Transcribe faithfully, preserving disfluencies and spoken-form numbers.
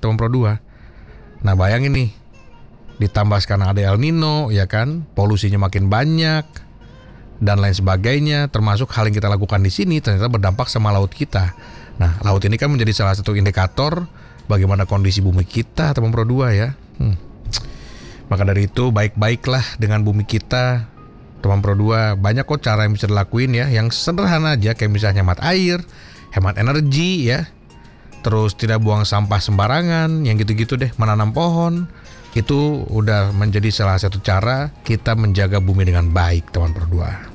teman Pro dua. Nah bayangin nih, ditambah sekarang ada El Nino, ya kan, polusinya makin banyak dan lain sebagainya, termasuk hal yang kita lakukan di sini ternyata berdampak sama laut kita. Nah, laut ini kan menjadi salah satu indikator bagaimana kondisi bumi kita, teman Pro dua ya. Hmm. Maka dari itu baik-baiklah dengan bumi kita, teman Pro dua. Banyak kok cara yang bisa dilakuin ya, yang sederhana aja kayak misalnya hemat air, hemat energi ya. Terus tidak buang sampah sembarangan, yang gitu-gitu deh, menanam pohon. Itu udah menjadi salah satu cara kita menjaga bumi dengan baik, teman Pro dua.